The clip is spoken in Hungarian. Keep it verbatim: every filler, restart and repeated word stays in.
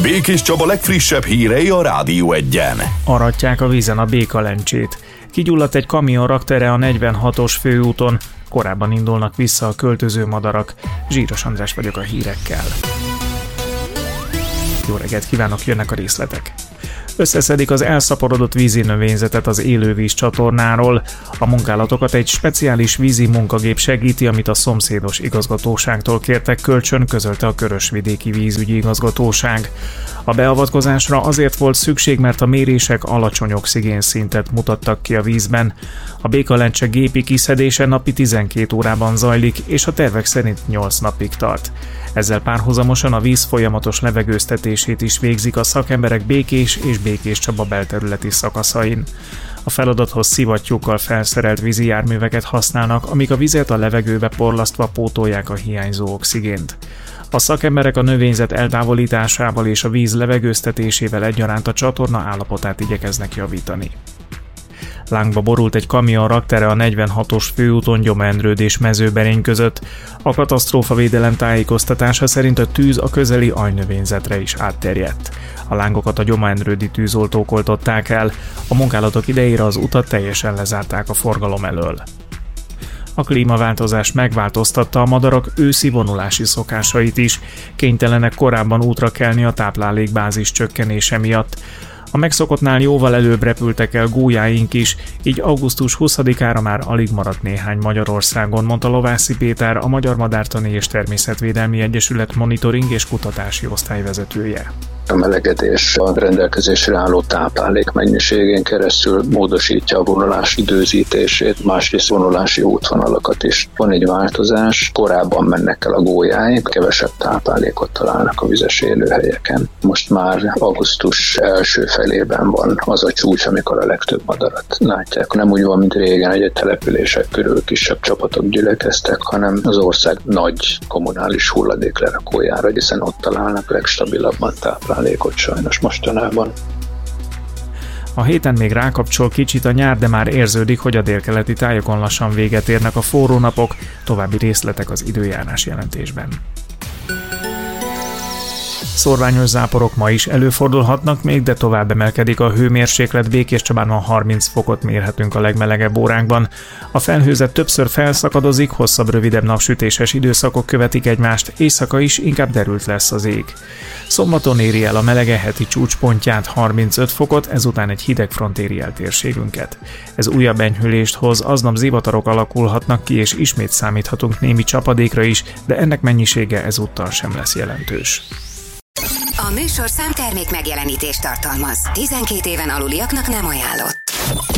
Békés Csaba legfrissebb hírei a Rádió Egyen. Aratják a vízen a Békalencsét. Kigyulladt egy kamion raktere a negyvenhatos főúton. Korábban indulnak vissza a költöző madarak. Zsíros András vagyok a hírekkel. Jó reggelt kívánok, jönnek a részletek. Összeszedik az elszaporodott vízi növényzetet az élővíz csatornáról. A munkálatokat egy speciális vízi munkagép segíti, amit a szomszédos igazgatóságtól kértek kölcsön, közölte a Körösvidéki Vízügyi Igazgatóság. A beavatkozásra azért volt szükség, mert a mérések alacsony oxigénszintet mutattak ki a vízben. A Békalencse gépi kiszedése napi tizenkét órában zajlik, és a tervek szerint nyolc napig tart. Ezzel párhuzamosan a víz folyamatos levegőztetését is végzik a szakemberek Békés és Békés Csaba belterületi szakaszain. A feladathoz szivattyúkkal felszerelt vízi járműveket használnak, amik a vizet a levegőbe porlasztva pótolják a hiányzó oxigént. A szakemberek a növényzet eltávolításával és a víz levegőztetésével egyaránt a csatorna állapotát igyekeznek javítani. Lángba borult egy kamion raktere a negyvenhatos főúton Gyoma-Endrőd és Mezőberény között. A katasztrófavédelem tájékoztatása szerint a tűz a közeli aljnövényzetre is átterjedt. A lángokat a Gyoma-Endrődi tűzoltók oltották el, a munkálatok idejére az utat teljesen lezárták a forgalom elől. A klímaváltozás megváltoztatta a madarak őszi vonulási szokásait is, kénytelenek korábban útra kelni a táplálékbázis csökkenése miatt. A megszokottnál jóval előbb repültek el gólyáink is, így augusztus huszadikára már alig maradt néhány Magyarországon, mondta Lovászi Péter, a Magyar Madártani és Természetvédelmi Egyesület monitoring és kutatási osztályvezetője. A melegedés a rendelkezésre álló táplálék mennyiségén keresztül módosítja a vonulás időzítését, másrészt vonulási útvonalakat is. Van egy változás, korábban mennek el a gólyáink, kevesebb táplálékot találnak a vizes élőhelyeken. Most már augusztus első felében van az a csúcs, amikor a legtöbb madarat látják. Nem úgy van, mint régen, hogy a települések körül kisebb csapatok gyülekeztek, hanem az ország nagy kommunális hulladéklerakójára, hiszen ott találnak legstabilabban táplálékot. Táplálékot sajnos mostanában. A héten még rákapcsol kicsit a nyár, de már érződik, hogy a délkeleti tájokon lassan véget érnek a forró napok, további részletek az időjárás jelentésben. Szorványos záporok ma is előfordulhatnak még, de tovább emelkedik a hőmérséklet. Békés Csabán harminc fokot mérhetünk a legmelegebb órákban. A felhőzet többször felszakadozik, hosszabb, rövidebb napsütéses időszakok követik egymást, éjszaka is inkább derült lesz az ég. Szombaton éri el a melege heti csúcspontját, harmincöt fokot, ezután egy hideg front éri el térségünket. Ez újabb enyhülést hoz, aznap zivatarok alakulhatnak ki, és ismét számíthatunk némi csapadékra is, de ennek mennyisége ezúttal sem lesz jelentős. A műsorszám termék megjelenítést tartalmaz. tizenkét éven aluliaknak nem ajánlott.